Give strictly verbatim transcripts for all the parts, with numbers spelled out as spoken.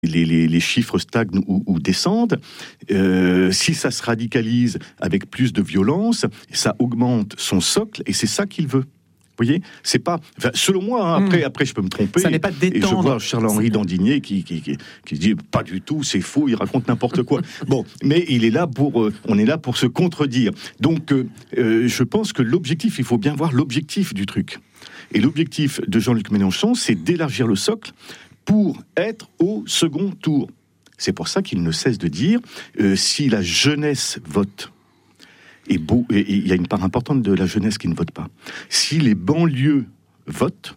Les, les, les chiffres stagnent ou, ou descendent. Euh, si ça se radicalise avec plus de violence, ça augmente son socle, et c'est ça qu'il veut. Vous voyez, c'est pas. Enfin, selon moi, hein, après, mmh. après, je peux me tromper. Ça n'est pas détendre. Et je vois Charles-Henri Dandinier qui, qui, qui, qui dit pas du tout, c'est faux, il raconte n'importe quoi. Bon, mais il est là pour. Euh, on est là pour se contredire. Donc, euh, euh, je pense que l'objectif, il faut bien voir l'objectif du truc. Et l'objectif de Jean-Luc Mélenchon, c'est d'élargir le socle pour être au second tour. C'est pour ça qu'il ne cesse de dire euh, si la jeunesse vote, et beau, et il y a une part importante de la jeunesse qui ne vote pas. Si les banlieues votent,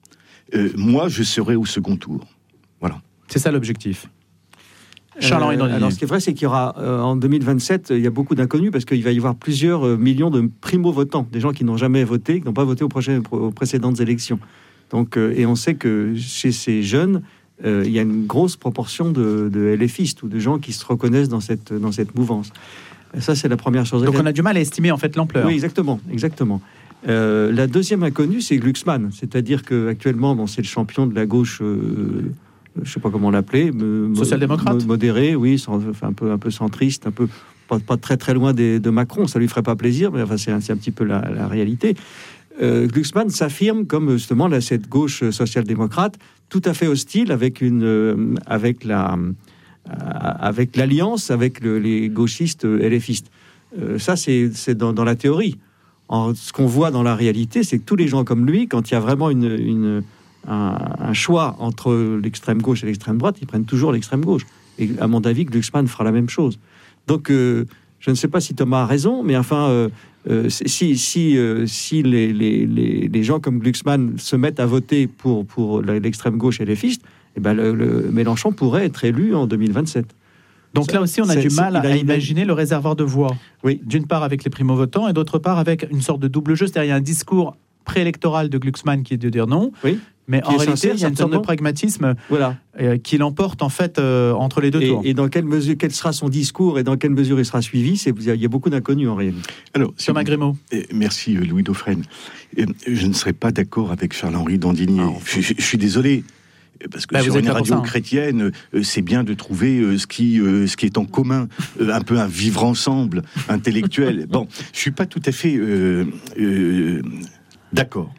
euh, moi je serai au second tour. Voilà. C'est ça l'objectif. Charles-Henri euh, Alors, ce qui est vrai, c'est qu'il y aura euh, en deux mille vingt-sept, il y a beaucoup d'inconnus parce qu'il va y avoir plusieurs euh, millions de primo-votants, des gens qui n'ont jamais voté, qui n'ont pas voté aux, prochaines, aux précédentes élections. Donc, euh, et on sait que chez ces jeunes, euh, il y a une grosse proportion de, de LFistes ou de gens qui se reconnaissent dans cette, dans cette mouvance. Ça, c'est la première chose. Donc, on a du mal à estimer en fait l'ampleur. Oui, exactement, exactement. Euh, la deuxième inconnue, c'est Glucksmann, c'est-à-dire que actuellement, bon, c'est le champion de la gauche. Euh, je ne sais pas comment l'appeler. Me, Social-démocrate, modéré, oui, sans, enfin, un peu, un peu centriste, un peu pas, pas très très loin des, de Macron. Ça lui ferait pas plaisir, mais enfin, c'est, un, c'est un petit peu la, la réalité. Euh, Glucksmann s'affirme comme justement là, cette gauche social-démocrate tout à fait hostile avec une euh, avec la euh, avec l'alliance avec le, les gauchistes LFistes. Euh, ça c'est c'est dans, dans la théorie. En, ce qu'on voit dans la réalité, c'est que tous les gens comme lui, quand il y a vraiment une, une un, un choix entre l'extrême gauche et l'extrême droite, ils prennent toujours l'extrême gauche. Et à mon avis, Glucksmann fera la même chose. Donc euh, je ne sais pas si Thomas a raison, mais enfin, euh, euh, si, si, euh, si les, les, les, les gens comme Glucksmann se mettent à voter pour, pour l'extrême gauche et les fistes, eh ben le, le Mélenchon pourrait être élu en deux mille vingt-sept. Donc ça, là aussi, on a du mal à, à imaginer le réservoir de voix. Oui. D'une part avec les primo-votants et d'autre part avec une sorte de double jeu. C'est-à-dire, il y a un discours préélectoral de Glucksmann qui est de dire non. Oui. Mais qui en réalité, sincère, il y a une sorte de pragmatisme voilà. euh, qui l'emporte en fait euh, entre les deux et, tours. Et dans quelle mesure, quel sera son discours et dans quelle mesure il sera suivi, c'est, il y a beaucoup d'inconnus en réalité. Alors, Thomas Grimaud. Euh, merci Louis Dauphren. Euh, je ne serais pas d'accord avec Charles-Henri Dandinier. Ah, je, je, je suis désolé. Parce que bah, sur une radio chrétienne, euh, c'est bien de trouver euh, ce, qui, euh, ce qui est en commun, euh, un peu un vivre ensemble intellectuel. Bon, je suis pas tout à fait euh, euh, d'accord.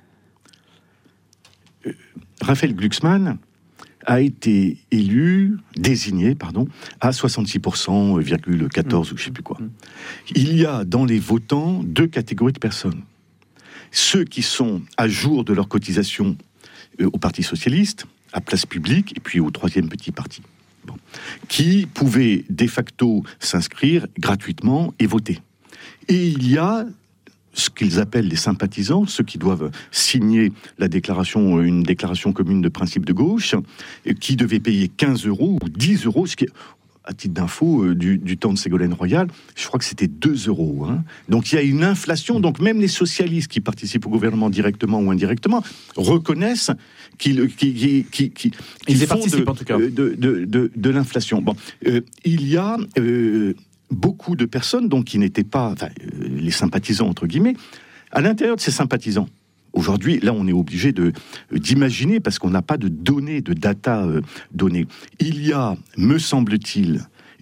Raphaël Glucksmann a été élu, désigné, pardon, à soixante-six pour cent virgule quatorze, mmh. ou je ne sais plus quoi. Il y a dans les votants deux catégories de personnes. Ceux qui sont à jour de leur cotisation euh, au Parti Socialiste, à Place Publique, et puis au troisième petit parti, bon, qui pouvaient de facto s'inscrire gratuitement et voter. Et il y a ce qu'ils appellent les sympathisants, ceux qui doivent signer la déclaration, une déclaration commune de principe de gauche, qui devaient payer quinze euros ou dix euros, ce qui est, à titre d'info, du, du temps de Ségolène Royal, je crois que c'était deux euros. Hein. Donc il y a une inflation, donc même les socialistes qui participent au gouvernement directement ou indirectement reconnaissent qu'ils, qu'ils, qu'ils, qu'ils, qu'ils Ils font participent de, en tout cas. de, de, de, de l'inflation. Bon, euh, il y a... Euh, beaucoup de personnes donc qui n'étaient pas enfin, euh, les sympathisants entre guillemets à l'intérieur de ces sympathisants. Aujourd'hui, là, on est obligé de euh, d'imaginer parce qu'on n'a pas de données, de data euh, données. Il y a, me semble-t-il,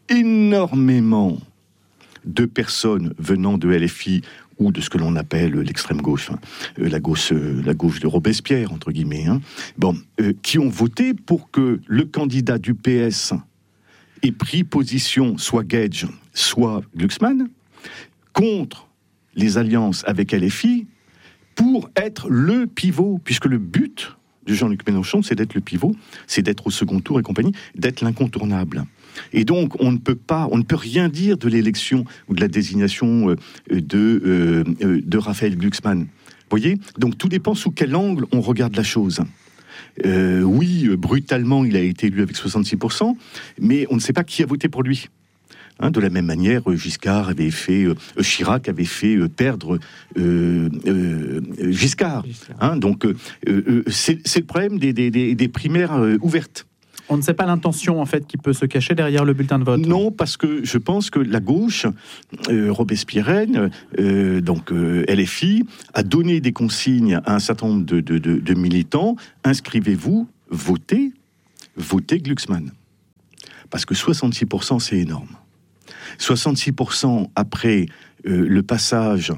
énormément de personnes venant de L F I ou de ce que l'on appelle l'extrême gauche, hein, euh, la gauche, euh, la gauche de Robespierre entre guillemets. Hein, bon, euh, qui ont voté pour que le candidat du P S ait pris position, soit Gage, soit Glucksmann, contre les alliances avec L F I, pour être le pivot, puisque le but de Jean-Luc Mélenchon, c'est d'être le pivot, c'est d'être au second tour et compagnie, d'être l'incontournable. Et donc, on ne peut pas, on ne peut rien dire de l'élection ou de la désignation de, euh, de Raphaël Glucksmann. Vous voyez ? Donc, tout dépend sous quel angle on regarde la chose. Euh, oui, brutalement, il a été élu avec soixante-six pour cent, mais on ne sait pas qui a voté pour lui. Hein, de la même manière, Giscard avait fait, euh, Chirac avait fait euh, perdre euh, euh, Giscard. Hein, donc, euh, euh, c'est, c'est le problème des, des, des, des primaires euh, ouvertes. On ne sait pas l'intention, en fait, qui peut se cacher derrière le bulletin de vote. Non, parce que je pense que la gauche, euh, robespierrienne, euh, donc euh, L F I, a donné des consignes à un certain nombre de, de, de, de militants. Inscrivez-vous, votez, votez Glucksmann. parce que soixante-six pour cent, c'est énorme. soixante-six pour cent après euh, le passage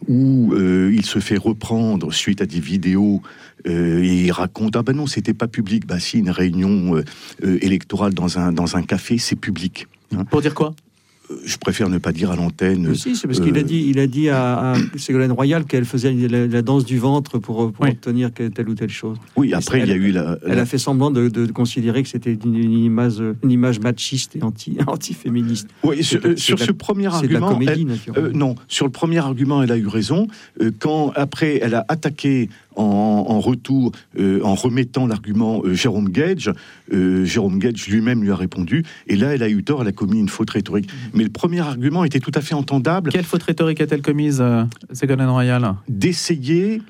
où euh, il se fait reprendre suite à des vidéos euh, et il raconte « Ah ben non, c'était pas public. » Bah si, une réunion euh, euh, électorale dans un, dans un café, c'est public. Hein. Pour dire quoi ? Je préfère ne pas dire à l'antenne. Mais si, c'est parce euh, qu'il a dit, il a dit à, à Ségolène Royal qu'elle faisait la, la danse du ventre pour, pour oui. obtenir telle ou telle chose. Oui, après, elle, il y a eu la... Elle la... a fait semblant de, de considérer que c'était une, une, image, une image machiste et anti, anti-féministe. Oui, sur, de, sur de ce la, premier c'est de la argument... comédie, elle, naturellement. euh, non, sur le premier argument, elle a eu raison. Euh, quand, après, elle a attaqué en, en retour, euh, en remettant l'argument euh, Jérôme Gage, euh, Jérôme Gage lui-même lui a répondu, et là, elle a eu tort, elle a commis une faute rhétorique. Mmh. Mais le premier argument était tout à fait entendable. Quelle faute rhétorique a-t-elle commise, euh, Ségolène Royal ? D'essayer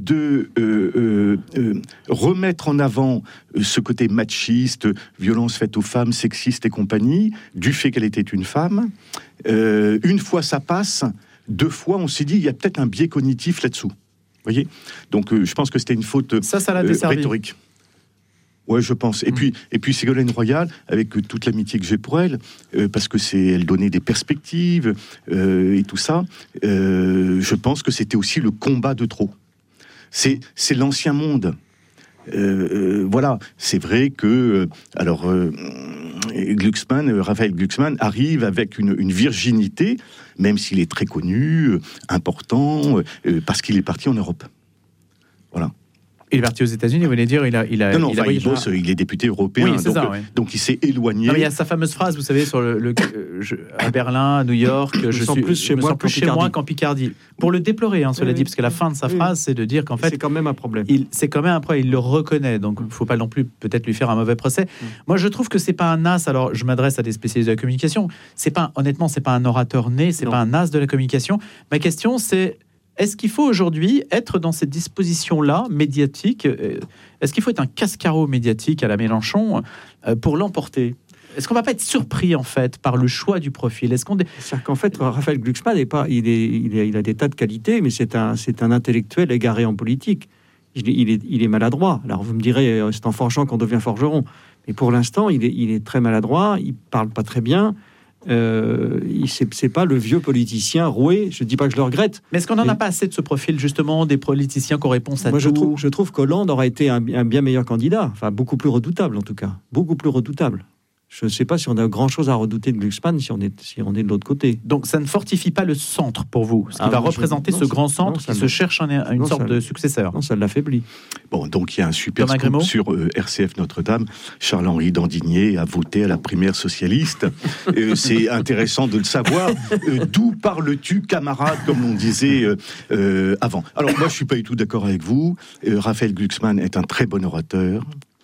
de euh, euh, euh, remettre en avant ce côté machiste, violence faite aux femmes, sexiste et compagnie, du fait qu'elle était une femme. Euh, une fois ça passe, deux fois on s'est dit il y a peut-être un biais cognitif là-dessous. Vous voyez ? Donc euh, je pense que c'était une faute ça, ça l'a euh, desservi. rhétorique. Ouais, je pense. Et mmh. puis, et puis Ségolène Royal, avec euh, toute l'amitié que j'ai pour elle, euh, parce que c'est, elle donnait des perspectives euh, et tout ça. Euh, je pense que c'était aussi le combat de trop. C'est, c'est l'ancien monde. Euh, euh, voilà, c'est vrai que euh, alors euh, Glucksmann, euh, Raphaël Glucksmann arrive avec une, une virginité, même s'il est très connu, euh, important, euh, parce qu'il est parti en Europe. Voilà. Il est parti aux États-Unis, vous voulez dire il a, il a, non, non, il, a enfin, il, bosse, il est député européen, oui, c'est donc, ça, ouais. donc il s'est éloigné. Non, il y a sa fameuse phrase, vous savez, sur le, le euh, je, à Berlin, à New York, je, je suis plus chez, je moi, sens plus chez moi qu'en Picardie. Pour le déplorer, hein, cela oui, dit, parce que la fin de sa oui. phrase, c'est de dire qu'en fait, c'est quand même un problème. Il, c'est quand même un problème. Il le reconnaît, donc il ne faut pas non plus peut-être lui faire un mauvais procès. Mm. Moi, je trouve que c'est pas un as. Alors, je m'adresse à des spécialistes de la communication. C'est pas, honnêtement, c'est pas un orateur né, c'est non. pas un as de la communication. Ma question, c'est est-ce qu'il faut aujourd'hui être dans cette disposition-là, médiatique ? Est-ce qu'il faut être un casse-carreau médiatique à la Mélenchon pour l'emporter ? Est-ce qu'on ne va pas être surpris, en fait, par le choix du profil ? Est-ce qu'on... C'est-à-dire qu'en fait, Raphaël Glucksmann, est pas, il, est, il, est, il a des tas de qualités, mais c'est un, c'est un intellectuel égaré en politique. Il est, il, est, il est maladroit. Alors, vous me direz, c'est en forgeant qu'on devient forgeron. Mais pour l'instant, il est, il est très maladroit, il ne parle pas très bien. Euh, c'est, c'est pas le vieux politicien roué. Je dis pas que je le regrette. Mais est-ce qu'on n'en a pas assez de ce profil, justement, des politiciens qui ont réponse à Moi, tout ? je trouve, je trouve qu'Hollande aurait été un, un bien meilleur candidat. Enfin, beaucoup plus redoutable, en tout cas. Beaucoup plus redoutable. Je ne sais pas si on a grand-chose à redouter de Glucksmann si on est, si on est de l'autre côté. Donc, ça ne fortifie pas le centre pour vous, ce qui ah, va je, représenter non, ce grand centre non, qui se cherche un, une non, sorte ça, de successeur. Non, ça l'affaiblit. Bon, donc il y a un super scoop sur euh, R C F Notre-Dame. Charles-Henri Dandigné a voté à la primaire socialiste. euh, c'est intéressant de le savoir. Euh, d'où parles-tu, camarade, comme on disait euh, euh, avant. Alors, moi, je ne suis pas du tout d'accord avec vous. Euh, Raphaël Glucksmann est un très bon orateur.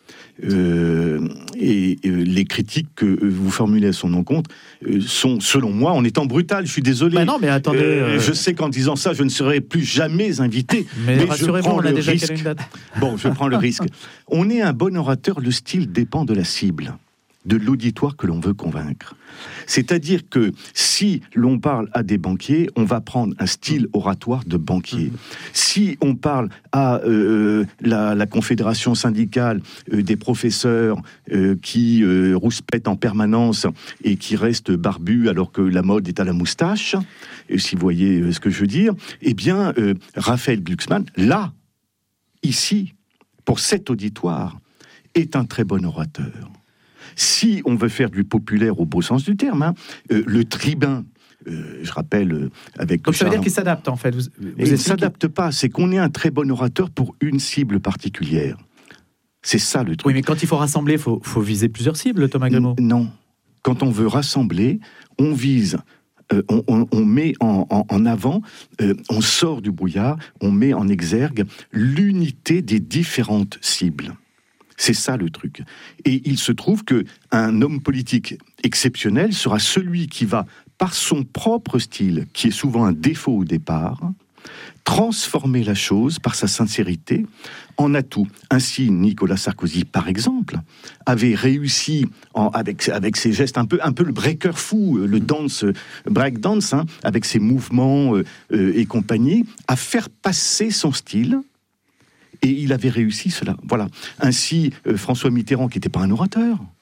Euh, et euh, les critiques que euh, vous formulez à son encontre euh, sont, selon moi, en étant brutal, je suis désolé. Bah non, mais attendez. Euh, euh... Je sais qu'en disant ça, je ne serai plus jamais invité. Mais, mais rassurez-vous, on a déjà risque. Une date. Bon, je prends le risque. On est un bon orateur, le style dépend de la cible, de l'auditoire que l'on veut convaincre. C'est-à-dire que si l'on parle à des banquiers, on va prendre un style oratoire de banquier. Mmh. Si on parle à euh, la, la confédération syndicale euh, des professeurs euh, qui euh, rouspètent en permanence et qui restent barbus alors que la mode est à la moustache, et si vous voyez euh, ce que je veux dire, eh bien, euh, Raphaël Glucksmann, là, ici, pour cet auditoire, est un très bon orateur. Si on veut faire du populaire au beau sens du terme, hein, euh, le tribun, euh, je rappelle, euh, avec... Donc ça veut dire qu'il s'adapte, en fait. Vous, vous il ne s'adapte pas, c'est qu'on est un très bon orateur pour une cible particulière. C'est ça le truc. Oui, mais quand il faut rassembler, il faut, faut viser plusieurs cibles, Thomas Grémaud. Non. Quand on veut rassembler, on vise... Euh, on, on, on met en, en, en avant, euh, on sort du brouillard, on met en exergue l'unité des différentes cibles. C'est ça le truc. Et il se trouve qu'un homme politique exceptionnel sera celui qui va, par son propre style, qui est souvent un défaut au départ, transformer la chose par sa sincérité en atout. Ainsi, Nicolas Sarkozy, par exemple, avait réussi en, avec, avec ses gestes un peu, un peu le breaker fou, le dance, break dance, hein, avec ses mouvements euh, euh, et compagnie, à faire passer son style. Et il avait réussi cela. Voilà. Ainsi, euh, François Mitterrand, qui n'était pas un orateur,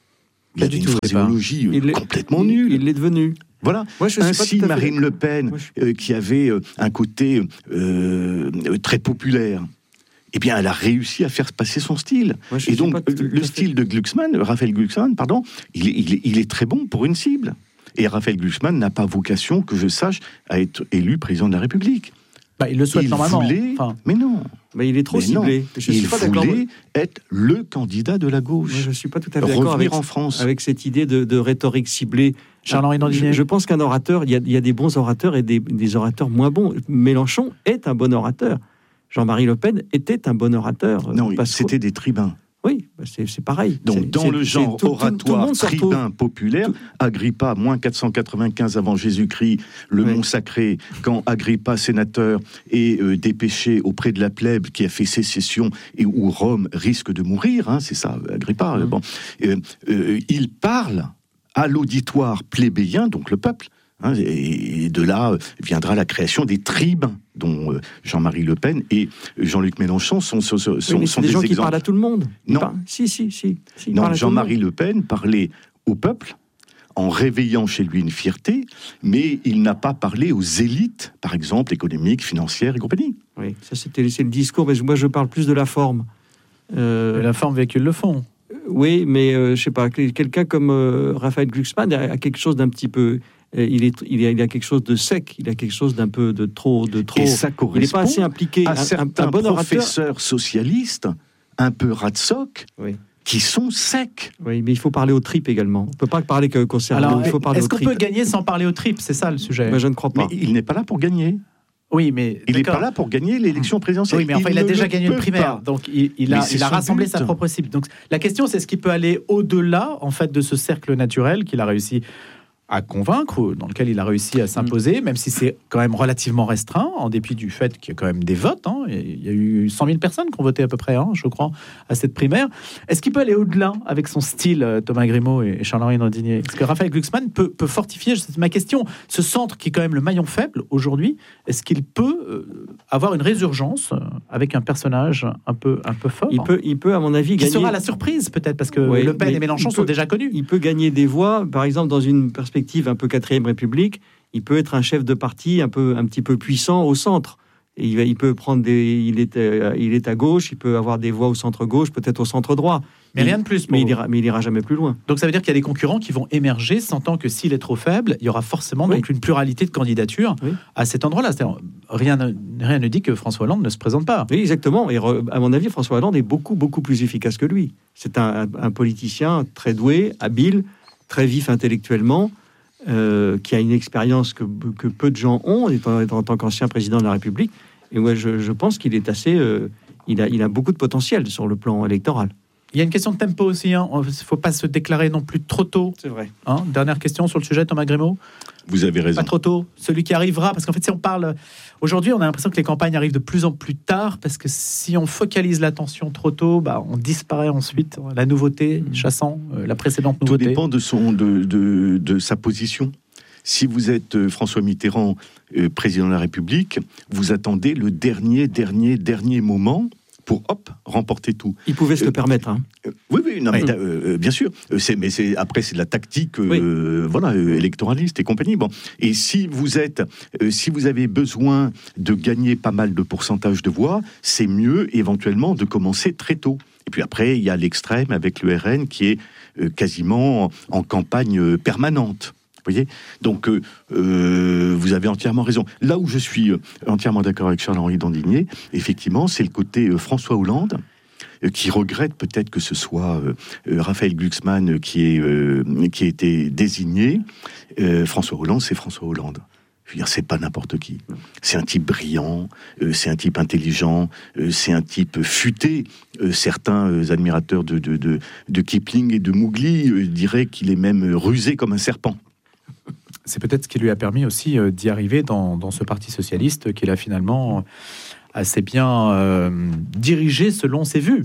Il Pas avait une tout, phraséologie il complètement il, nulle. Il l'est devenu. Voilà. Moi, je Ainsi, pas Marine fait... Le Pen, Moi, je... euh, qui avait euh, un côté euh, très populaire, eh bien, elle a réussi à faire passer son style. Moi, et donc, le style de Glucksmann, Raphaël Glucksmann, pardon, il, il, il est très bon pour une cible. Et Raphaël Glucksmann n'a pas vocation, que je sache, à être élu président de la République. Bah, il le souhaite il normalement. Voulait... Enfin... Mais non. Mais il est trop mais ciblé. Je il suis pas voulait être le candidat de la gauche. Moi, je ne suis pas tout à fait d'accord avec, en France. avec cette idée de, de rhétorique ciblée. Charles-Henri Dandigné. Je, je pense qu'un orateur, il y, y a des bons orateurs et des, des orateurs moins bons. Mélenchon est un bon orateur. Jean-Marie Le Pen était un bon orateur. Non, c'était des tribuns. Oui, c'est, c'est pareil. Donc, c'est, dans c'est, le genre tout, oratoire tout, tout tribun populaire, tout... Agrippa, moins quatre cent quatre-vingt-quinze avant Jésus-Christ, le oui. Mont Sacré, quand Agrippa, sénateur, est euh, dépêché auprès de la plèbe qui a fait sécession et où Rome risque de mourir, hein, c'est ça, Agrippa, mmh. bon, euh, euh, il parle à l'auditoire plébéien, donc le peuple, hein, et de là viendra la création des tribuns, dont Jean-Marie Le Pen et Jean-Luc Mélenchon sont, sont, sont, oui, sont des, des gens exemples. Qui parlent à tout le monde. Non. Parlent... Si, si, si. si non, Jean-Marie Le Pen parlait au peuple en réveillant chez lui une fierté, mais il n'a pas parlé aux élites, par exemple, économiques, financières et compagnie. Oui, ça c'était, c'est le discours, mais moi je parle plus de la forme. Euh... La forme véhicule le fond. Oui, mais euh, je sais pas, quelqu'un comme euh, Raphaël Glucksmann a, a quelque chose d'un petit peu... Il, est, il, a, il a quelque chose de sec, il a quelque chose d'un peu de trop... De trop et ça correspond il n'est pas assez impliqué. à un, certains un bon professeurs orateur. socialistes, un peu ratsoc, oui. qui sont secs. Oui, mais il faut parler aux tripes également. On ne peut pas parler que concernant... Alors, il faut parler est-ce aux qu'on tripes. peut gagner sans parler aux tripes? C'est ça le sujet. Mais je ne crois pas. Mais il n'est pas là pour gagner. Oui, mais il n'est pas là pour gagner l'élection présidentielle. Oui, mais enfin, il, il a déjà gagné une primaire, pas. donc il, il a, il a rassemblé but. sa propre cible. Donc la question, c'est est-ce qu'il peut aller au-delà, en fait, de ce cercle naturel qu'il a réussi à convaincre, dans lequel il a réussi à s'imposer, même si c'est quand même relativement restreint, en dépit du fait qu'il y a quand même des votes. Hein. Il y a eu cent mille personnes qui ont voté à peu près, hein, je crois, à cette primaire. Est-ce qu'il peut aller au-delà avec son style, Thomas Grimaud et Charles-Henri Dandigné? Est-ce que Raphaël Glucksmann peut, peut fortifier, c'est ma question, ce centre qui est quand même le maillon faible aujourd'hui, est-ce qu'il peut euh, avoir une résurgence avec un personnage un peu, un peu fort? Il peut, il peut, à mon avis, qui gagner... sera la surprise, peut-être, parce que oui, Le Pen et Mélenchon peut, sont déjà connus. Il peut gagner des voix, par exemple, dans une perspective un peu quatrième République, il peut être un chef de parti un peu, un petit peu puissant au centre. Et il, va, il peut prendre des, il est, euh, il est à gauche, il peut avoir des voix au centre gauche, peut-être au centre droit. Mais il, rien de plus. Mais il, ira, mais il ira jamais plus loin. Donc ça veut dire qu'il y a des concurrents qui vont émerger, sentant que s'il est trop faible, il y aura forcément oui. donc une pluralité de candidatures oui. à cet endroit-là. C'est-à-dire, rien, ne, rien ne dit que François Hollande ne se présente pas. Oui, exactement. Et re, à mon avis, François Hollande est beaucoup, beaucoup plus efficace que lui. C'est un, un, un politicien très doué, habile, très vif intellectuellement. Euh, qui a une expérience que, que peu de gens ont étant, étant, en tant qu'ancien président de la République. Et moi, je, je pense qu'il est assez... Euh, il, a, il a beaucoup de potentiel sur le plan électoral. Il y a une question de tempo aussi. Il hein. ne faut pas se déclarer non plus trop tôt. C'est vrai. Hein, dernière question sur le sujet, Thomas Grimaud. Vous avez raison. Pas trop tôt. Celui qui arrivera, parce qu'en fait, si on parle... Aujourd'hui, on a l'impression que les campagnes arrivent de plus en plus tard, parce que si on focalise l'attention trop tôt, bah, on disparaît ensuite. La nouveauté chassant euh, la précédente nouveauté. Tout dépend de, son, de, de, de sa position. Si vous êtes euh, François Mitterrand, euh, président de la République, vous attendez le dernier, dernier, dernier moment pour, hop, remporter tout. Il pouvait se euh, le permettre. Hein. Euh, oui, oui, non, oui. Mais, euh, bien sûr. C'est, mais c'est, après, c'est de la tactique euh, oui. voilà, euh, électoraliste et compagnie. Bon. Et si vous, êtes, euh, si vous avez besoin de gagner pas mal de pourcentage de voix, c'est mieux éventuellement de commencer très tôt. Et puis après, il y a l'extrême avec le R N qui est euh, quasiment en, en campagne euh, permanente. Vous voyez ? Donc, euh, euh, vous avez entièrement raison. Là où je suis entièrement d'accord avec Charles-Henri Dandigné, effectivement, c'est le côté euh, François Hollande, euh, qui regrette peut-être que ce soit euh, euh, Raphaël Glucksmann qui, est, euh, qui a été désigné. Euh, François Hollande, c'est François Hollande. Je veux dire, c'est pas n'importe qui. C'est un type brillant, euh, c'est un type intelligent, euh, c'est un type futé. Euh, certains euh, admirateurs de, de, de, de Kipling et de Mowgli euh, diraient qu'il est même rusé comme un serpent. C'est peut-être ce qui lui a permis aussi euh, d'y arriver dans, dans ce parti socialiste qu'il a finalement euh, assez bien euh, dirigé selon ses vues.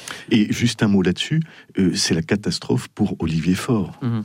Et juste un mot là-dessus, euh, c'est la catastrophe pour Olivier Faure. Mmh.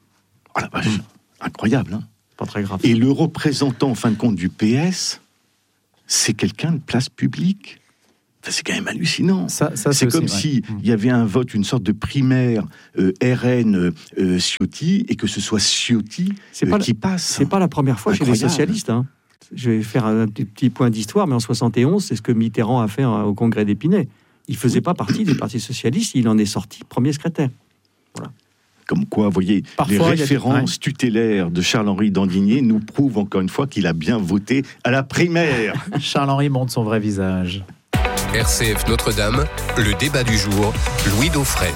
Oh la vache, mmh. Incroyable, hein. Pas très grave. Et le représentant, en fin de compte, du P S, c'est quelqu'un de place publique. Enfin, c'est quand même hallucinant. Ça, ça, c'est c'est comme aussi, s'il ouais. y avait un vote, une sorte de primaire euh, R N euh, Ciotti, et que ce soit Ciotti C'est euh, pas qui la- passe. C'est pas la première fois chez les Incroyable. socialistes. Hein. Je vais faire un petit, petit point d'histoire, mais en soixante et onze, c'est ce que Mitterrand a fait au congrès d'Épinay. Il faisait pas partie du Parti socialiste, il en est sorti premier secrétaire. Comme quoi, vous voyez, Parfois, les il y a des- références tutélaires de Charles-Henri Dandigné nous prouvent encore une fois qu'il a bien voté à la primaire. Charles-Henri montre son vrai visage. R C F Notre-Dame, le débat du jour, Louis Dauphren.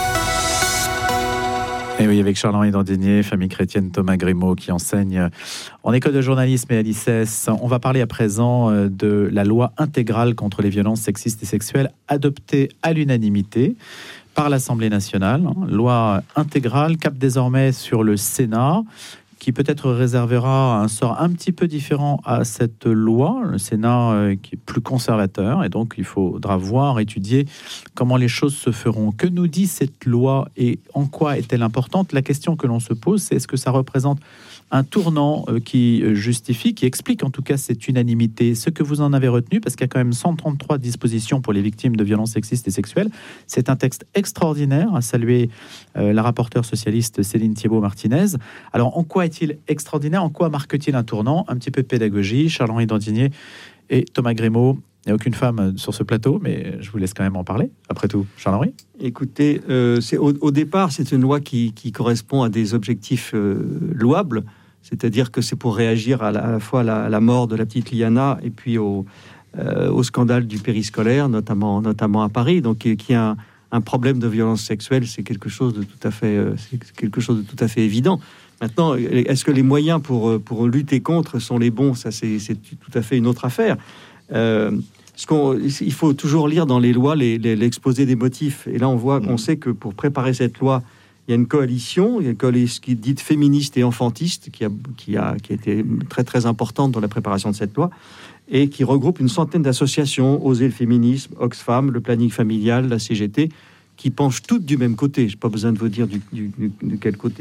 Et oui, avec Charles-Henri Dandigné, famille chrétienne Thomas Grimaud, qui enseigne en école de journalisme et à l'I C E S. On va parler à présent de la loi intégrale contre les violences sexistes et sexuelles, adoptée à l'unanimité par l'Assemblée nationale. Loi intégrale cap désormais sur le Sénat, qui peut-être réservera un sort un petit peu différent à cette loi. Le Sénat euh, qui est plus conservateur, et donc il faudra voir, étudier comment les choses se feront. Que nous dit cette loi et en quoi est-elle importante? La question que l'on se pose, c'est est-ce que ça représente un tournant euh, qui justifie, qui explique en tout cas cette unanimité? Ce que vous en avez retenu, parce qu'il y a quand même cent trente-trois dispositions pour les victimes de violences sexistes et sexuelles. C'est un texte extraordinaire, à saluer euh, la rapporteure socialiste Céline Thiébaut-Martinez. Alors, en quoi est-il extraordinaire? En quoi marque-t-il un tournant? Un petit peu de pédagogie. Charles-Henri Dandigné et Thomas Grimaud. Il n'y a aucune femme sur ce plateau, mais je vous laisse quand même en parler. Après tout, Charles-Henri. Écoutez, euh, c'est, au, au départ, c'est une loi qui, qui correspond à des objectifs euh, louables, c'est-à-dire que c'est pour réagir à la, à la fois à la, à la mort de la petite Liana et puis au, euh, au scandale du périscolaire, notamment, notamment à Paris. Donc, qui, qui a un, un problème de violence sexuelle, c'est quelque chose de tout à fait, euh, c'est quelque chose de tout à fait évident. Maintenant, est-ce que les moyens pour, pour lutter contre sont les bons? Ça, c'est, c'est tout à fait une autre affaire. Euh, ce qu'on, il faut toujours lire dans les lois les, les, l'exposé des motifs. Et là, on voit, on sait que pour préparer cette loi, il y a une coalition, il y a une coalition qui est dite féministe et enfantiste, qui a, qui a, qui a été très très importante dans la préparation de cette loi, et qui regroupe une centaine d'associations, Oser le féminisme, Oxfam, le planning familial, la C G T, qui penchent toutes du même côté. Je n'ai pas besoin de vous dire du, du, du, de quel côté.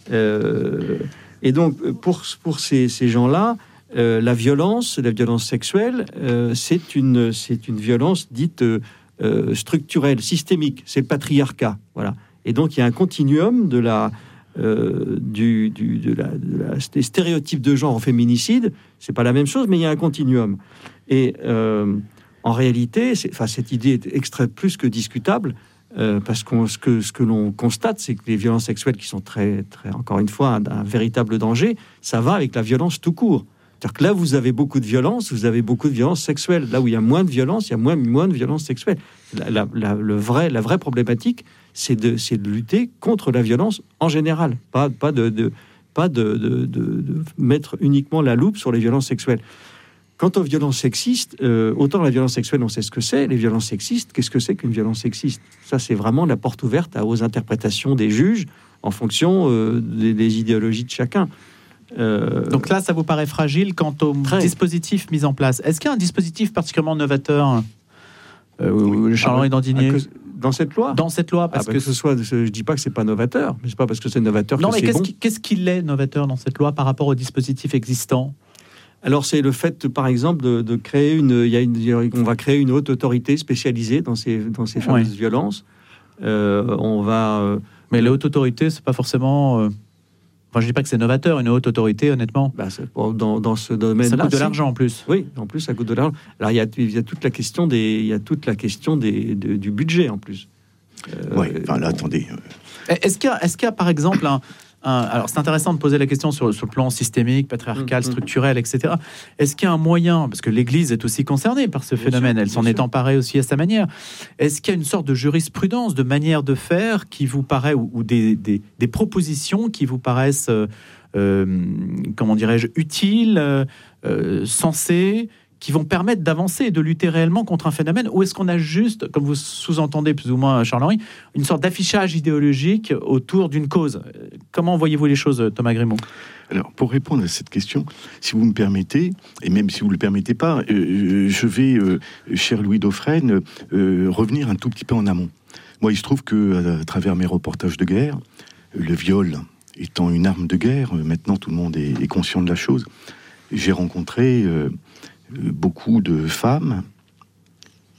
Euh, et donc, pour, pour ces, ces gens-là, euh, la violence, la violence sexuelle, euh, c'est, une, c'est une violence dite euh, structurelle, systémique. C'est le patriarcat. Voilà. Et donc, il y a un continuum de la, euh, du, du, de la, de la, des stéréotypes de genre au féminicide. C'est pas la même chose, mais il y a un continuum. Et euh, en réalité, c'est, enfin, cette idée est extrêmement plus que discutable. Euh, parce que ce que ce que l'on constate, c'est que les violences sexuelles, qui sont très, très encore une fois, un, un véritable danger, ça va avec la violence tout court. C'est-à-dire que là, vous avez beaucoup de violence, vous avez beaucoup de violence sexuelle. Là où il y a moins de violence, il y a moins, moins de violence sexuelle. La, la, la, le vrai, la vraie problématique, c'est de, c'est de lutter contre la violence en général, pas, pas, de, de, pas de, de, de, de mettre uniquement la loupe sur les violences sexuelles. Quant aux violences sexistes, euh, autant la violence sexuelle, on sait ce que c'est. Les violences sexistes, qu'est-ce que c'est qu'une violence sexiste? Ça, c'est vraiment la porte ouverte aux interprétations des juges en fonction euh, des, des idéologies de chacun. Euh... Donc là, ça vous paraît fragile quant au Très. dispositif mis en place. Est-ce qu'il y a un dispositif particulièrement novateur, euh, oui. Charles-Henri Dandigné, dans cette loi? Dans cette loi, parce ah, bah, que que ce soit, je dis pas que c'est pas novateur, mais c'est pas parce que c'est novateur non, que mais c'est qu'est-ce bon. Qui, qu'est-ce qu'il est novateur dans cette loi par rapport au dispositif existant? Alors, c'est le fait, par exemple, de, de créer une, il y a une, on va créer une haute autorité spécialisée dans ces, dans ces fameuses oui. violences. Euh, on va. Euh, mais la haute autorité, c'est pas forcément. Euh... Enfin, je dis pas que c'est novateur, une haute autorité, honnêtement. Bah, c'est, dans, dans ce domaine, ça coûte de c'est... l'argent en plus. Oui, en plus, ça coûte de l'argent. Alors, il y a, il y a toute la question des, il y a toute la question des, de, du budget en plus. Euh, oui. Enfin, là, on... attendez. Est-ce qu'il y a, est-ce qu'il y a par exemple un Un, alors, c'est intéressant de poser la question sur, sur le plan systémique, patriarcal, mmh, structurel, et cetera. Est-ce qu'il y a un moyen, parce que l'Église est aussi concernée par ce bien phénomène, sûr, elle s'en sûr. est emparée aussi à sa manière, est-ce qu'il y a une sorte de jurisprudence, de manière de faire qui vous paraît, ou, ou des, des, des propositions qui vous paraissent, euh, euh, comment dirais-je, utiles, euh, sensées, qui vont permettre d'avancer et de lutter réellement contre un phénomène? Ou est-ce qu'on a juste, comme vous sous-entendez plus ou moins, Charles-Henri, une sorte d'affichage idéologique autour d'une cause? Comment voyez-vous les choses, Thomas Grimaud? Alors, pour répondre à cette question, si vous me permettez, et même si vous ne le permettez pas, euh, je vais, euh, cher Louis Dauphren, euh, revenir un tout petit peu en amont. Moi, il se trouve que, à travers mes reportages de guerre, le viol étant une arme de guerre, maintenant tout le monde est, est conscient de la chose, j'ai rencontré... Euh, beaucoup de femmes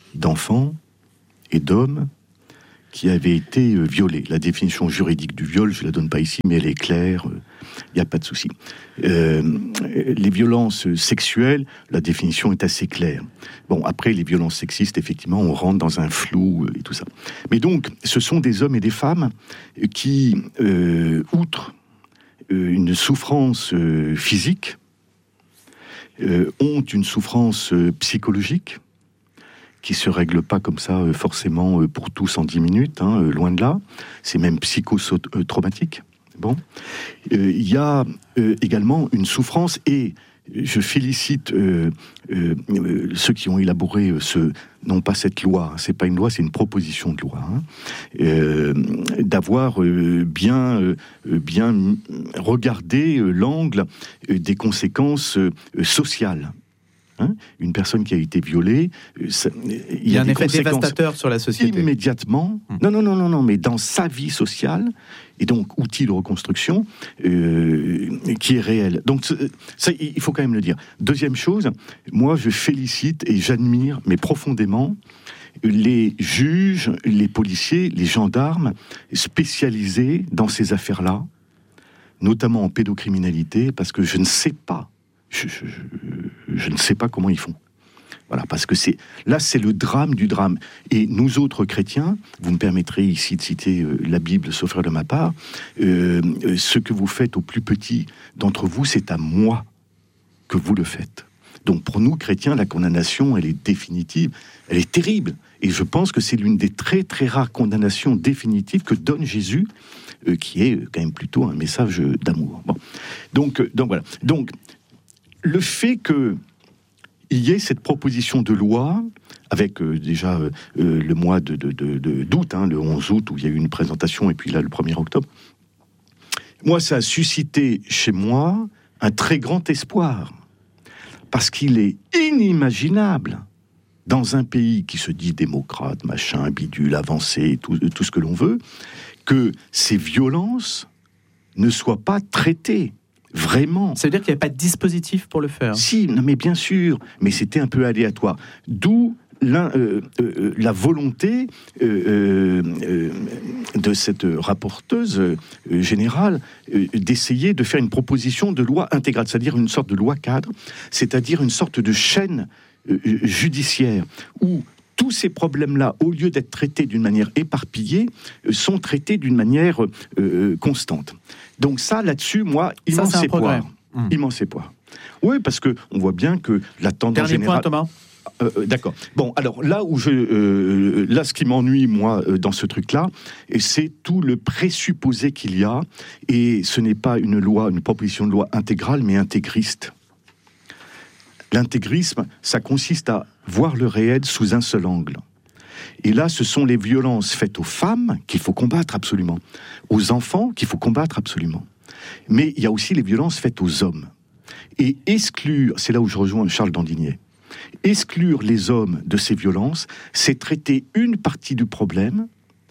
d'enfants et d'hommes qui avaient été euh, violés. La définition juridique du viol, je ne la donne pas ici, mais elle est claire, il euh, n'y a pas de souci. Euh, les violences sexuelles, la définition est assez claire. Bon, après, les violences sexistes, effectivement, on rentre dans un flou euh, et tout ça. Mais donc, ce sont des hommes et des femmes qui, euh, outre euh, une souffrance euh, physique, euh, ont une souffrance euh, psychologique, qui se règle pas comme ça euh, forcément euh, pour tous en dix minutes, hein, euh, loin de là. C'est même psychotraumatique. Bon, euh, il y a euh, également une souffrance, et je félicite euh, euh, euh, ceux qui ont élaboré euh, ce, non pas cette loi, c'est pas une loi, c'est une proposition de loi, hein, euh, d'avoir euh, bien, euh, bien regardé euh, l'angle euh, des conséquences euh, sociales. Hein, une personne qui a été violée, ça, il y, il y a, a un des effet conséquences dévastateur sur la société. Immédiatement. Hum. Non, non, non, non, non, mais dans sa vie sociale, et donc outil de reconstruction euh, qui est réel. Donc, ça, il faut quand même le dire. Deuxième chose, moi, je félicite et j'admire, mais profondément, les juges, les policiers, les gendarmes spécialisés dans ces affaires-là, notamment en pédocriminalité, parce que je ne sais pas. Je, je, je, je ne sais pas comment ils font. Voilà, parce que c'est là, c'est le drame du drame. Et nous autres chrétiens, vous me permettrez ici de citer euh, la Bible, sauf erreur de ma part, euh, ce que vous faites aux plus petits d'entre vous, c'est à moi que vous le faites. Donc pour nous chrétiens, la condamnation, elle est définitive, elle est terrible. Et je pense que c'est l'une des très très rares condamnations définitives que donne Jésus, euh, qui est quand même plutôt un message d'amour. Bon, donc, euh, donc voilà. Donc le fait qu'il y ait cette proposition de loi, avec euh, déjà euh, le mois de, de, de, de, d'août, hein, le onze août, où il y a eu une présentation, et puis là, le premier octobre, moi, ça a suscité chez moi un très grand espoir. Parce qu'il est inimaginable, dans un pays qui se dit démocrate, machin, bidule, avancé, tout, tout ce que l'on veut, que ces violences ne soient pas traitées. Vraiment. Ça veut dire qu'il n'y avait pas de dispositif pour le faire. Si, non, mais bien sûr, mais c'était un peu aléatoire. D'où la, euh, euh, la volonté euh, euh, de cette rapporteuse euh, générale euh, d'essayer de faire une proposition de loi intégrale, c'est-à-dire une sorte de loi cadre, c'est-à-dire une sorte de chaîne euh, judiciaire où tous ces problèmes-là, au lieu d'être traités d'une manière éparpillée, sont traités d'une manière euh, constante. Donc ça, là-dessus, moi, immense ça, espoir. Mmh. Immense espoir. Oui, parce que on voit bien que la tendance Dernier générale... point, Thomas. Euh, euh, d'accord. Bon, alors là où je, euh, là, ce qui m'ennuie moi euh, dans ce truc-là, c'est tout le présupposé qu'il y a, et ce n'est pas une loi, une proposition de loi intégrale, mais intégriste. L'intégrisme, ça consiste à voir le réel sous un seul angle. Et là, ce sont les violences faites aux femmes qu'il faut combattre absolument, aux enfants qu'il faut combattre absolument. Mais il y a aussi les violences faites aux hommes. Et exclure, c'est là où je rejoins Charles Dandinier, exclure les hommes de ces violences, c'est traiter une partie du problème,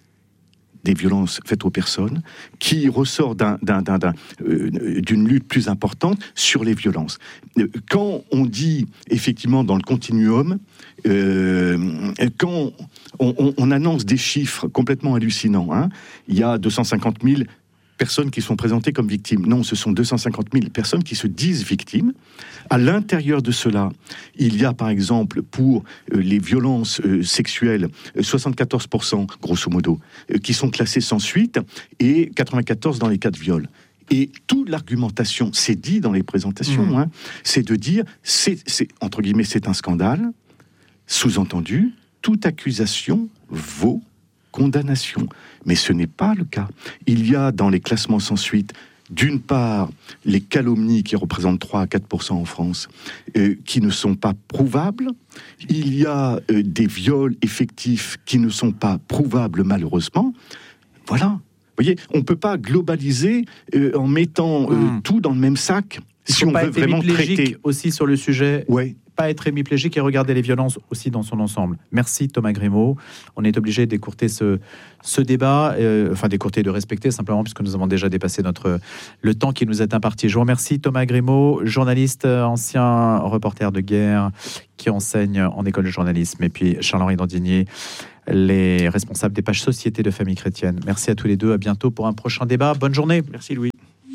des violences faites aux personnes, qui ressort d'un, d'un, d'un, d'un, euh, d'une lutte plus importante sur les violences. Quand on dit, effectivement, dans le continuum, euh, quand on, on, on annonce des chiffres complètement hallucinants, hein, il y a deux cent cinquante mille personnes qui sont présentées comme victimes. Non, ce sont deux cent cinquante mille personnes qui se disent victimes. À l'intérieur de cela, il y a par exemple pour euh, les violences euh, sexuelles, euh, soixante-quatorze pour cent grosso modo, euh, qui sont classées sans suite, et quatre-vingt-quatorze dans les cas de viol. Et toute l'argumentation, c'est dit dans les présentations, mmh. hein, c'est de dire, c'est, c'est, entre guillemets, c'est un scandale, sous-entendu, toute accusation vaut condamnation. Mais ce n'est pas le cas. Il y a dans les classements sans suite, d'une part, les calomnies qui représentent trois à quatre pour cent en France, euh, qui ne sont pas prouvables. Il y a euh, des viols effectifs qui ne sont pas prouvables, malheureusement. Voilà. Vous voyez, on ne peut pas globaliser euh, en mettant euh, mmh. tout dans le même sac. Il si on veut vraiment traiter. Aussi sur le sujet. Ouais. pas être hémiplégique et regarder les violences aussi dans son ensemble. Merci Thomas Grimaud. On est obligé d'écourter ce, ce débat, euh, enfin d'écourter, de respecter simplement, puisque nous avons déjà dépassé notre, le temps qui nous est imparti. Je vous remercie Thomas Grimaud, journaliste, ancien reporter de guerre, qui enseigne en école de journalisme, et puis Charles-Henri Dandinier, les responsables des pages Société de Famille Chrétienne. Merci à tous les deux, à bientôt pour un prochain débat. Bonne journée. Merci Louis.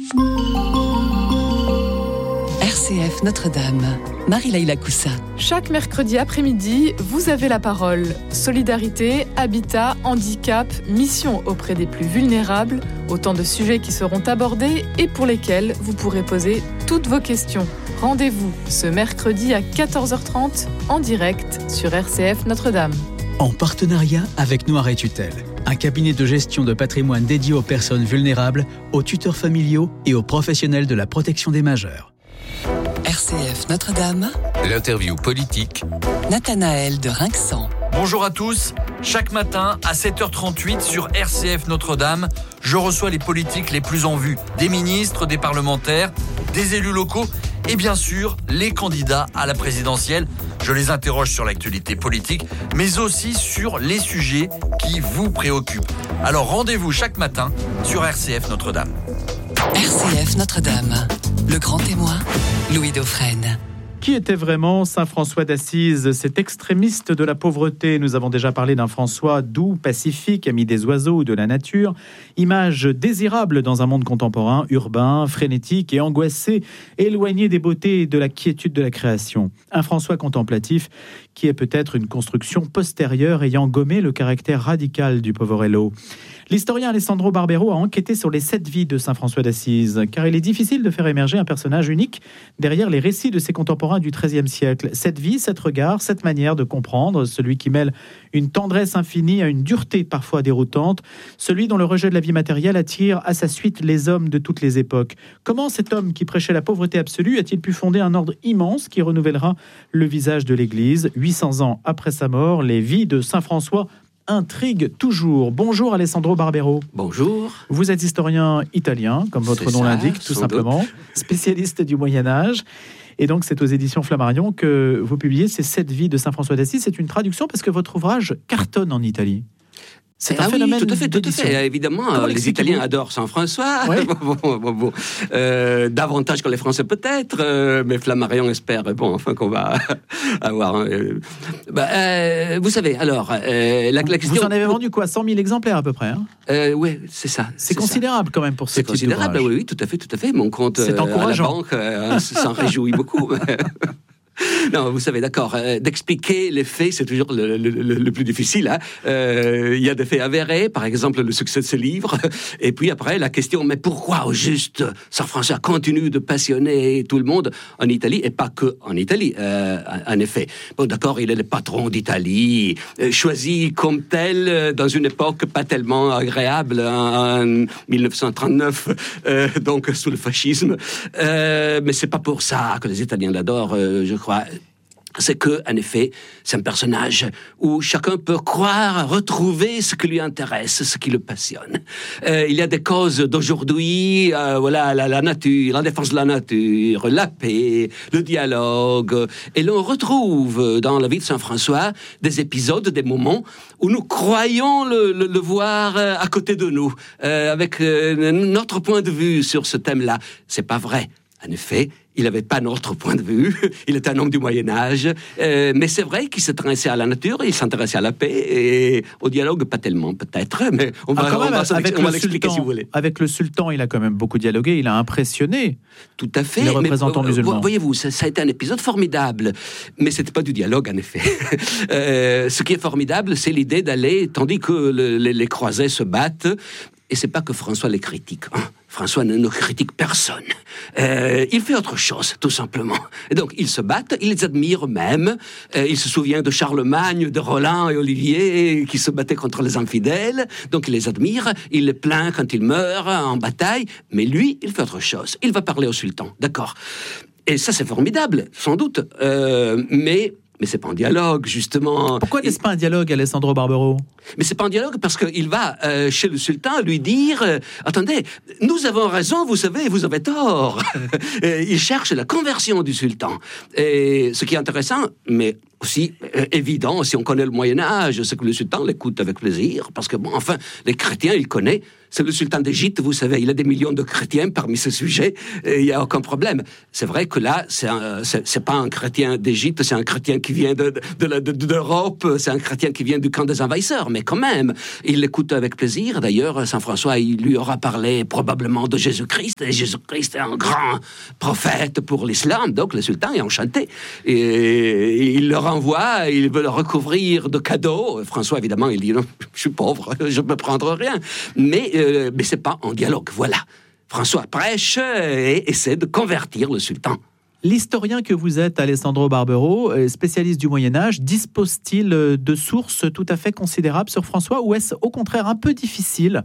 R C F Notre-Dame, Marie-Laïla Coussa. Chaque mercredi après-midi, vous avez la parole. Solidarité, habitat, handicap, mission auprès des plus vulnérables, autant de sujets qui seront abordés et pour lesquels vous pourrez poser toutes vos questions. Rendez-vous ce mercredi à quatorze heures trente en direct sur R C F Notre-Dame. En partenariat avec Noir et Tutelle, un cabinet de gestion de patrimoine dédié aux personnes vulnérables, aux tuteurs familiaux et aux professionnels de la protection des majeurs. R C F Notre-Dame, L'interview politique. Nathanaël de Rinxan. Bonjour à tous. Chaque matin à sept heures trente-huit sur R C F Notre-Dame, je reçois les politiques les plus en vue, des ministres, des parlementaires, des élus locaux et bien sûr les candidats à la présidentielle. Je les interroge sur l'actualité politique, mais aussi sur les sujets qui vous préoccupent. Alors rendez-vous chaque matin sur R C F Notre-Dame. R C F Notre-Dame, le grand témoin, Louis Dauphren. Qui était vraiment Saint François d'Assise, cet extrémiste de la pauvreté? Nous avons déjà parlé d'un François doux, pacifique, ami des oiseaux ou de la nature, image désirable dans un monde contemporain, urbain, frénétique et angoissé, éloigné des beautés et de la quiétude de la création. Un François contemplatif qui est peut-être une construction postérieure ayant gommé le caractère radical du Poverello. L'historien Alessandro Barbero a enquêté sur les sept vies de Saint François d'Assise, car il est difficile de faire émerger un personnage unique derrière les récits de ses contemporains du treizième siècle. Cette vie, cet regard, cette manière de comprendre, celui qui mêle une tendresse infinie à une dureté parfois déroutante, celui dont le rejet de la vie matérielle attire à sa suite les hommes de toutes les époques. Comment cet homme qui prêchait la pauvreté absolue a-t-il pu fonder un ordre immense qui renouvellera le visage de l'Église? huit cents ans après sa mort, les vies de Saint François intrigue toujours. Bonjour Alessandro Barbero. Bonjour. Vous êtes historien italien, comme votre C'est nom ça, l'indique, tout simplement, doute. Spécialiste du Moyen-Âge. Et donc, c'est aux éditions Flammarion que vous publiez ces sept vies de Saint François d'Assise. C'est une traduction parce que votre ouvrage cartonne en Italie. C'est un ah phénomène oui, tout à fait, tout à d'édition. fait. Évidemment, les Italiens adorent Saint François. Oui. bon, bon, bon, bon. Euh, davantage que les Français peut-être, euh, mais Flammarion espère, bon, enfin qu'on va avoir. Euh, bah, euh, vous savez, alors, euh, la, la question. Vous en avez vendu quoi, cent mille exemplaires à peu près hein euh, Oui, c'est ça. C'est, c'est considérable ça. Quand même pour ce C'est type considérable, d'ouvrage. oui, oui, tout à fait, tout à fait. Mon compte c'est euh, à la banque euh, euh, s'en réjouit beaucoup. Non, vous savez, d'accord, euh, d'expliquer les faits, c'est toujours le, le, le, le plus difficile. Hein. Euh, il y a des faits avérés, par exemple le succès de ce livre, et puis après la question, mais pourquoi au juste Saint François continue de passionner tout le monde en Italie, et pas que en Italie, euh, en effet. Bon, d'accord, il est le patron d'Italie, euh, choisi comme tel euh, dans une époque pas tellement agréable, hein, en dix-neuf cent trente-neuf, euh, donc sous le fascisme, euh, mais c'est pas pour ça que les Italiens l'adorent, euh, je crois. C'est que, en effet, c'est un personnage où chacun peut croire, retrouver ce qui lui intéresse, ce qui le passionne. Euh, il y a des causes d'aujourd'hui, euh, voilà, la, la nature, la défense de la nature, la paix, le dialogue. Et l'on retrouve dans la vie de Saint François des épisodes, des moments où nous croyons le, le, le voir à côté de nous, euh, avec euh, notre point de vue sur ce thème-là. C'est pas vrai. En effet, il n'avait pas notre point de vue, il était un homme du Moyen-Âge, euh, mais c'est vrai qu'il s'intéressait à la nature, il s'intéressait à la paix, et au dialogue, pas tellement peut-être, mais on va, ah, on va, avec on va le l'expliquer sultan, si vous voulez. Avec le sultan, il a quand même beaucoup dialogué, il a impressionné Tout à fait, les représentants mais, musulmans. Voyez-vous, ça, ça a été un épisode formidable, mais c'était pas du dialogue en effet. euh, ce qui est formidable, c'est l'idée d'aller, tandis que le, les, les croisés se battent, et c'est pas que François les critique, hein. François ne, ne critique personne. Euh, il fait autre chose, tout simplement. Et donc, ils se battent, ils les admirent même. Euh, il se souvient de Charlemagne, de Roland et Olivier qui se battaient contre les infidèles. Donc, il les admire, il les plaint quand ils meurent en bataille. Mais lui, il fait autre chose. Il va parler au sultan, d'accord. Et ça, c'est formidable, sans doute. Euh, mais... Mais c'est pas un dialogue, justement. Pourquoi n'est-ce pas un dialogue, Alessandro Barbero ? Mais c'est pas un dialogue parce qu'il va euh, chez le sultan lui dire euh, « Attendez, nous avons raison, vous savez, vous avez tort. » Il cherche la conversion du sultan. Et ce qui est intéressant, mais aussi euh, évident, si on connaît le Moyen-Âge, c'est que le sultan l'écoute avec plaisir, parce que, bon, enfin, les chrétiens, il connaît. C'est le sultan d'Égypte, vous savez, il a des millions de chrétiens parmi ses sujets, et il n'y a aucun problème. C'est vrai que là, c'est, un, c'est, c'est pas un chrétien d'Égypte, c'est un chrétien qui vient de, de, de, de, d'Europe, c'est un chrétien qui vient du camp des envahisseurs, mais quand même, il l'écoute avec plaisir. D'ailleurs, Saint François, il lui aura parlé probablement de Jésus-Christ, et Jésus-Christ est un grand prophète pour l'islam, donc le sultan est enchanté. Et il le renvoie, il veut le recouvrir de cadeaux. François, évidemment, il dit, non, je suis pauvre, je ne peux prendre rien. Mais... Euh, mais c'est pas en dialogue, voilà. François prêche et essaie de convertir le sultan. L'historien que vous êtes, Alessandro Barbero, spécialiste du Moyen-Âge, dispose-t-il de sources tout à fait considérables sur François, ou est-ce au contraire un peu difficile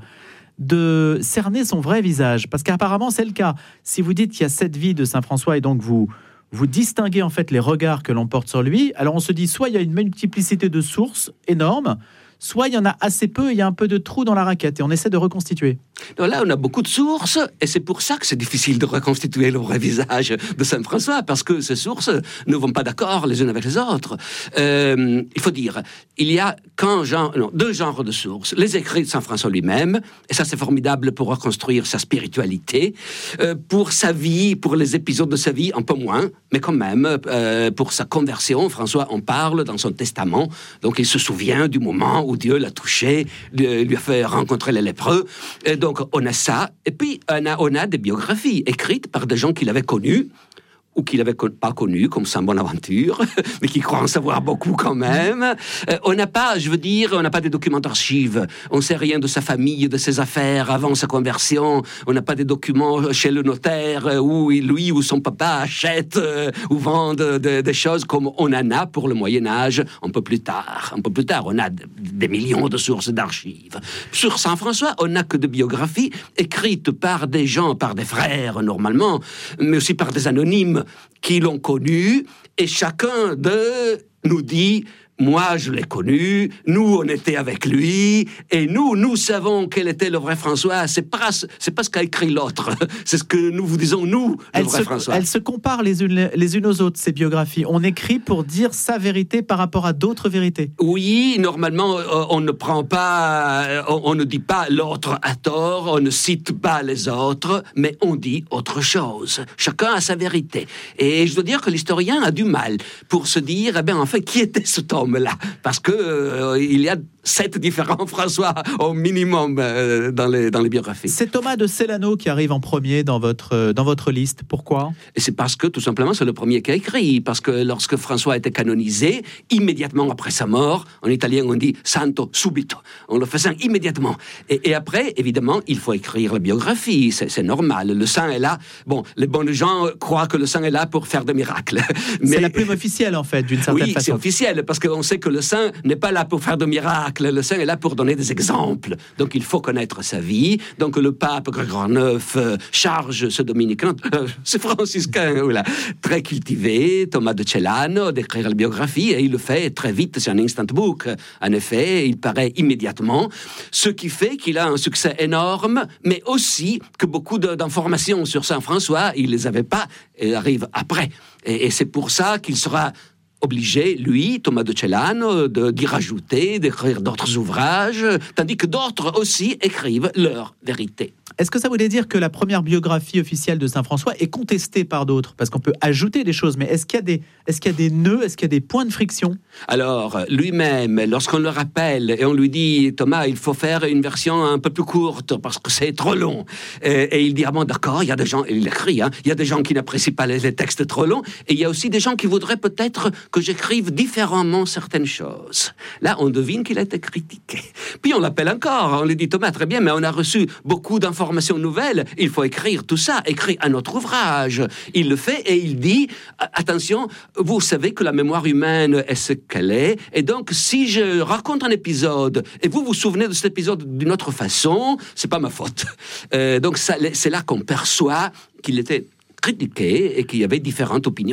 de cerner son vrai visage ? Parce qu'apparemment c'est le cas. Si vous dites qu'il y a cette vie de Saint François et donc vous, vous distinguez en fait les regards que l'on porte sur lui, alors on se dit soit il y a une multiplicité de sources énorme, soit il y en a assez peu et il y a un peu de trou dans la raquette et on essaie de reconstituer. Donc là, on a beaucoup de sources et c'est pour ça que c'est difficile de reconstituer le vrai visage de Saint François, parce que ces sources ne vont pas d'accord les unes avec les autres. Euh, il faut dire, il y a qu'un genre, non, deux genres de sources. Les écrits de Saint François lui-même, et ça c'est formidable pour reconstruire sa spiritualité, euh, pour sa vie, pour les épisodes de sa vie, un peu moins, mais quand même, euh, pour sa conversion, François en parle dans son testament, donc il se souvient du moment où Dieu l'a touché, lui, lui a fait rencontrer les lépreux. Et donc, on a ça. Et puis, on a, on a des biographies écrites par des gens qu'il avait connus, ou qu'il n'avait pas connu, comme Saint Bonaventure, mais qui croit en savoir beaucoup quand même. Euh, on n'a pas, je veux dire, on n'a pas des documents d'archives. On ne sait rien de sa famille, de ses affaires avant sa conversion. On n'a pas des documents chez le notaire où lui ou son papa achètent euh, ou vendent de, des choses comme on en a pour le Moyen-Âge un peu plus tard. Un peu plus tard, on a d- des millions de sources d'archives. Sur Saint François, on n'a que des biographies écrites par des gens, par des frères normalement, mais aussi par des anonymes qui l'ont connu, et chacun d'eux nous dit « Moi, je l'ai connu, nous, on était avec lui, et nous, nous savons quel était le vrai François. C'est pas, c'est pas ce qu'a écrit l'autre, c'est ce que nous vous disons, nous, le elles vrai se, François. » Elles se comparent les unes, les unes aux autres, ces biographies. On écrit pour dire sa vérité par rapport à d'autres vérités. Oui, normalement, on ne prend pas, on ne dit pas l'autre a tort, on ne cite pas les autres, mais on dit autre chose. Chacun a sa vérité. Et je dois dire que l'historien a du mal pour se dire, eh bien, en fait, qui était cet homme là, parce que euh, il y a sept différents François au minimum euh, dans, les, dans les biographies. C'est Thomas de Celano qui arrive en premier dans votre, dans votre liste. Pourquoi ? Et c'est parce que, tout simplement, c'est le premier qui a écrit. Parce que lorsque François a été canonisé, immédiatement après sa mort, en italien on dit « santo subito ». On le faisait immédiatement. Et, et après, évidemment, il faut écrire la biographie. C'est, c'est normal. Le saint est là. Bon, les bonnes gens croient que le saint est là pour faire des miracles. Mais... C'est la plume officielle, en fait, d'une certaine oui, façon. C'est officiel, parce qu'on sait que le saint n'est pas là pour faire de miracles. Le saint est là pour donner des exemples. Donc, il faut connaître sa vie. Donc, le pape Grégoire neuf euh, charge ce dominicain, euh, ce franciscain, voilà, très cultivé, Thomas de Celano, d'écrire la biographie, et il le fait très vite. C'est un instant book. En effet, il paraît immédiatement. Ce qui fait qu'il a un succès énorme, mais aussi que beaucoup de, d'informations sur Saint François, il les avait pas, et arrivent après. Et, et c'est pour ça qu'il sera obligé, lui, Thomas de Celano, de, d'y rajouter, d'écrire d'autres ouvrages, tandis que d'autres aussi écrivent leur vérité. Est-ce que ça voulait dire que la première biographie officielle de Saint François est contestée par d'autres ? Parce qu'on peut ajouter des choses, mais est-ce qu'il y a des, est-ce qu'il y a des nœuds, est-ce qu'il y a des points de friction ? Alors, lui-même, lorsqu'on le rappelle et on lui dit « Thomas, il faut faire une version un peu plus courte parce que c'est trop long. » Et, et il dit « Ah bon, d'accord, il y a des gens, il écrit, hein, il y a des gens qui n'apprécient pas les, les textes trop longs, et il y a aussi des gens qui voudraient peut-être que j'écrive différemment certaines choses. » Là, on devine qu'il a été critiqué. Puis on l'appelle encore, on lui dit « Thomas, très bien, mais on a reçu beaucoup d'informations nouvelles, il faut écrire tout ça, écrire un autre ouvrage. » Il le fait et il dit « Attention, vous savez que la mémoire humaine est ce qu'elle est, et donc si je raconte un épisode et vous vous souvenez de cet épisode d'une autre façon, c'est pas ma faute. » euh, Donc ça, c'est là qu'on perçoit qu'il était critiqué et qu'il y avait différentes opinions.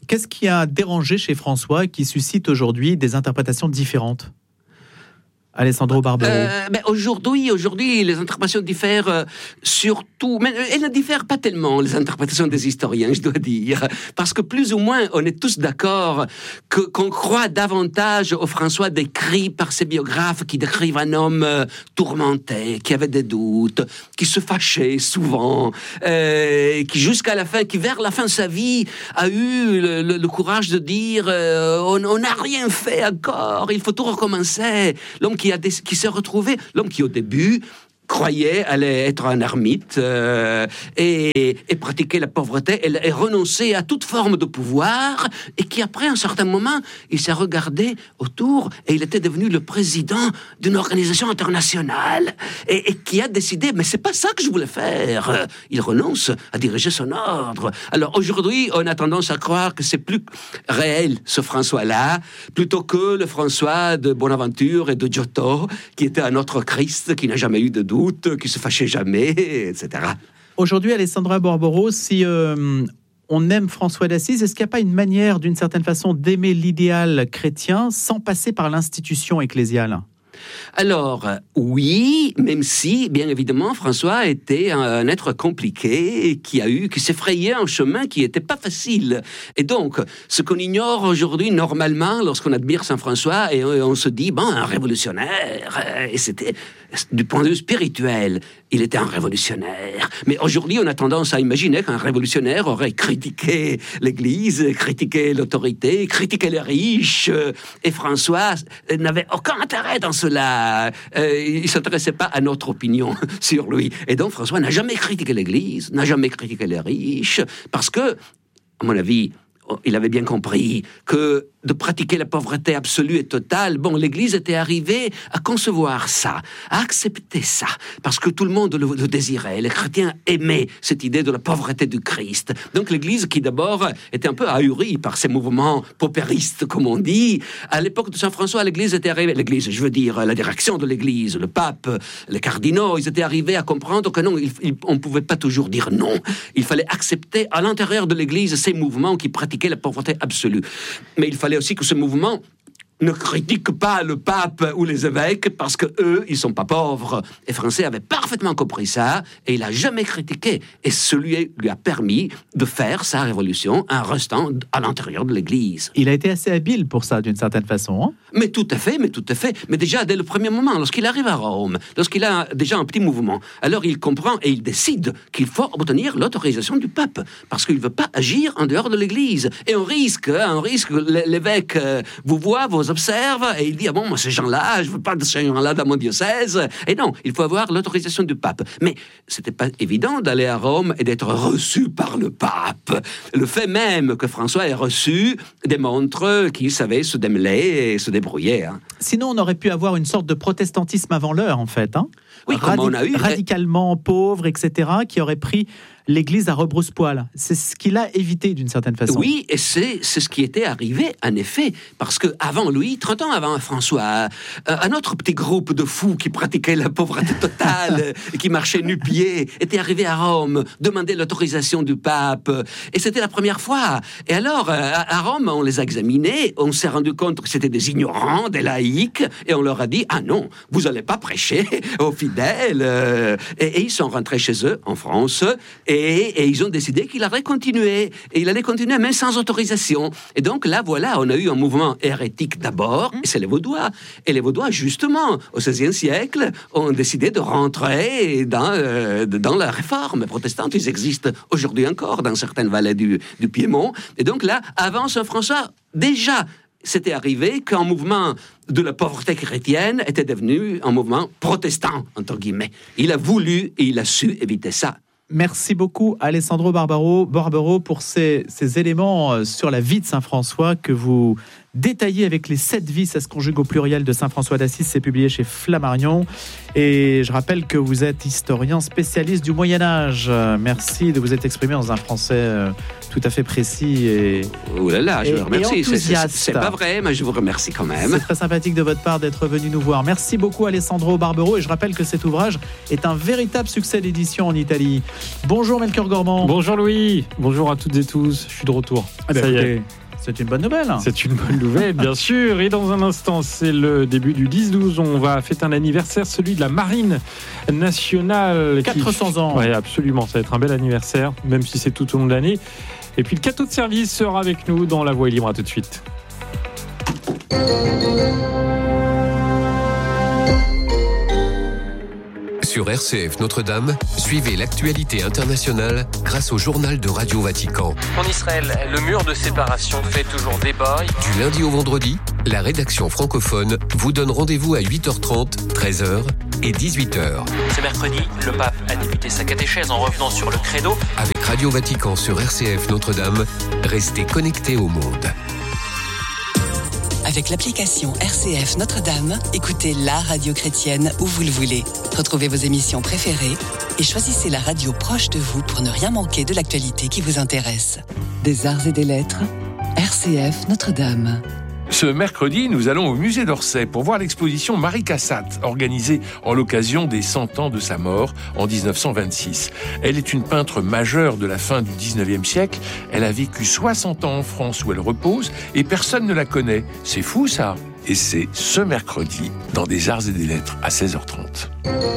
Qu'est-ce qui a dérangé chez François qui suscite aujourd'hui des interprétations différentes ? Alessandro Barbero. Euh, ben aujourd'hui, aujourd'hui, les interprétations diffèrent euh, surtout, mais elles ne diffèrent pas tellement, les interprétations des historiens, je dois dire, parce que plus ou moins, on est tous d'accord que, qu'on croit davantage au François décrit par ses biographes qui décrivent un homme euh, tourmenté, qui avait des doutes, qui se fâchait souvent, euh, qui jusqu'à la fin, qui vers la fin de sa vie a eu le, le, le courage de dire euh, on n'a rien fait encore, il faut tout recommencer. L'homme qui, a des, qui s'est retrouvé, l'homme qui au début croyait allait être un ermite euh, et, et pratiquer la pauvreté et, et renoncer à toute forme de pouvoir, et qui après un certain moment il s'est regardé autour et il était devenu le président d'une organisation internationale et, et qui a décidé mais c'est pas ça que je voulais faire. Il renonce à diriger son ordre. Alors aujourd'hui on a tendance à croire que c'est plus réel ce François-là plutôt que le François de Bonaventure et de Giotto qui était un autre Christ qui n'a jamais eu de doute, qui se fâchait jamais, et cetera. Aujourd'hui, Alessandra Barbero, si euh, on aime François d'Assise, est-ce qu'il n'y a pas une manière, d'une certaine façon, d'aimer l'idéal chrétien sans passer par l'institution ecclésiale ? Alors, oui, même si, bien évidemment, François était un être compliqué, qui a eu, qui s'est frayé un chemin qui n'était pas facile. Et donc, ce qu'on ignore aujourd'hui, normalement, lorsqu'on admire Saint François, et on se dit, bon, un révolutionnaire, et c'était, du point de vue spirituel, il était un révolutionnaire. Mais aujourd'hui, on a tendance à imaginer qu'un révolutionnaire aurait critiqué l'Église, critiqué l'autorité, critiqué les riches, et François n'avait aucun intérêt dans cela. Euh, il ne s'intéressait pas à notre opinion sur lui. Et donc, François n'a jamais critiqué l'Église, n'a jamais critiqué les riches, parce que, à mon avis, il avait bien compris que de pratiquer la pauvreté absolue et totale, bon, l'Église était arrivée à concevoir ça, à accepter ça, parce que tout le monde le, le désirait. Les chrétiens aimaient cette idée de la pauvreté du Christ. Donc l'Église, qui d'abord était un peu ahurie par ces mouvements paupéristes, comme on dit, à l'époque de Saint François, l'Église était arrivée, l'Église, je veux dire, la direction de l'Église, le pape, les cardinaux, ils étaient arrivés à comprendre que non, il, il, on ne pouvait pas toujours dire non. Il fallait accepter à l'intérieur de l'Église ces mouvements qui pratiquaient la pauvreté absolue. Mais il fallait aussi que ce mouvement ne critique pas le pape ou les évêques parce que eux, ils sont pas pauvres. Et François avait parfaitement compris ça et il a jamais critiqué. Et celui lui a permis de faire sa révolution en restant à l'intérieur de l'Église. Il a été assez habile pour ça, d'une certaine façon. Hein mais tout à fait, mais tout à fait. Mais déjà, dès le premier moment, lorsqu'il arrive à Rome, lorsqu'il a déjà un petit mouvement, alors il comprend et il décide qu'il faut obtenir l'autorisation du pape parce qu'il veut pas agir en dehors de l'Église. Et on risque, hein, on risque, l'évêque euh, vous voit, vous observe et il dit, ah bon, moi ces gens-là, je veux pas de ces gens-là dans mon diocèse. Et non, il faut avoir l'autorisation du pape. Mais c'était pas évident d'aller à Rome et d'être reçu par le pape. Le fait même que François ait reçu démontre qu'il savait se démêler et se débrouiller. Hein. Sinon, on aurait pu avoir une sorte de protestantisme avant l'heure, en fait. Hein oui, comme Radi- on a eu. Radicalement pauvre, et cetera, qui aurait pris l'Église à rebrousse-poil. C'est ce qu'il a évité d'une certaine façon. Oui, et c'est, c'est ce qui était arrivé, en effet, parce qu'avant lui, trente ans avant François, un autre petit groupe de fous qui pratiquaient la pauvreté totale, et qui marchaient nu-pieds, était arrivé à Rome, demandait l'autorisation du pape, et c'était la première fois. Et alors, à Rome, on les a examinés, on s'est rendu compte que c'était des ignorants, des laïcs, et on leur a dit, ah non, vous n'allez pas prêcher aux fidèles. Et, et ils sont rentrés chez eux, en France, et Et, et ils ont décidé qu'il allait continuer. Et il allait continuer même sans autorisation. Et donc là, voilà, on a eu un mouvement hérétique d'abord, et c'est les Vaudois. Et les Vaudois, justement, au seizième siècle, ont décidé de rentrer dans, euh, dans la réforme protestante. Ils existent aujourd'hui encore dans certaines vallées du, du Piémont. Et donc là, avant Saint François, déjà, c'était arrivé qu'un mouvement de la pauvreté chrétienne était devenu un mouvement protestant, entre guillemets. Il a voulu et il a su éviter ça. Merci beaucoup, Alessandro Barbero, Barbero pour ces, ces éléments sur la vie de Saint François que vous détaillé avec les sept vies, ça se conjugue au pluriel de saint François d'Assise, c'est publié chez Flammarion. Et je rappelle que vous êtes historien spécialiste du Moyen-Âge. Merci de vous être exprimé dans un français euh, tout à fait précis et Oh là là, je et- vous remercie. et C'est- C'est enthousiaste. c'est pas vrai, mais je vous remercie quand même. c'est très sympathique de votre part d'être venu nous voir. Merci beaucoup Alessandro Barbero et je rappelle que cet ouvrage est un véritable succès d'édition en Italie. Bonjour Melchior Gormand. Bonjour Louis, bonjour à toutes et tous, je suis de retour. Ah ben, Ça y est. écoutez, c'est une bonne nouvelle. C'est une bonne nouvelle, bien sûr. Et dans un instant, c'est le début du dix douze. On va fêter un anniversaire, celui de la Marine nationale. qui- quatre cents ans. Oui, absolument. Ça va être un bel anniversaire, même si c'est tout au long de l'année. Et puis le cadeau de service sera avec nous dans La Voix est libre. À tout de suite. Sur R C F Notre-Dame, suivez l'actualité internationale grâce au journal de Radio Vatican. En Israël, le mur de séparation fait toujours débat. Du lundi au vendredi, la rédaction francophone vous donne rendez-vous à huit heures trente, treize heures et dix-huit heures. Ce mercredi, le pape a débuté sa catéchèse en revenant sur le credo. Avec Radio Vatican sur R C F Notre-Dame, restez connectés au monde. Avec l'application R C F Notre-Dame, écoutez la radio chrétienne où vous le voulez. Retrouvez vos émissions préférées et choisissez la radio proche de vous pour ne rien manquer de l'actualité qui vous intéresse. Des arts et des lettres, R C F Notre-Dame. Ce mercredi, nous allons au musée d'Orsay pour voir l'exposition Marie Cassatt, organisée en l'occasion des cent ans de sa mort en dix-neuf cent vingt-six. Elle est une peintre majeure de la fin du dix-neuvième siècle. Elle a vécu soixante ans en France où elle repose et personne ne la connaît. C'est fou ça. Et c'est ce mercredi dans Des Arts et des Lettres à seize heures trente.